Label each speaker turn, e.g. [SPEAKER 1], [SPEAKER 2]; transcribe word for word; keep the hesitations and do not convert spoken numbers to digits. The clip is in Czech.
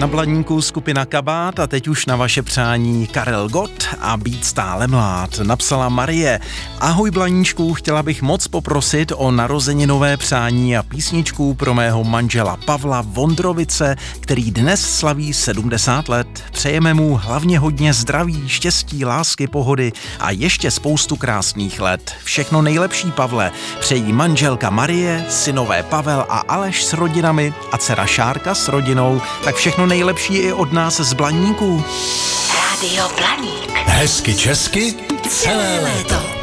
[SPEAKER 1] Na Blaníku skupina Kabát a teď už na vaše přání Karel Gott a Být stále mlád. Napsala Marie: Ahoj Blaníčku, chtěla bych moc poprosit o narozeninové přání a písničku pro mého manžela Pavla Vondrovice, který dnes slaví sedmdesát let. Přejeme mu hlavně hodně zdraví, štěstí, lásky, pohody a ještě spoustu krásných let. Všechno nejlepší, Pavle. Přejí manželka Marie, synové Pavel a Aleš s rodinami a dcera Šárka s rodinou. Tak všechno nejlepší i od nás z Blaníku.
[SPEAKER 2] Rádio Blaník.
[SPEAKER 3] Hezky česky celé léto.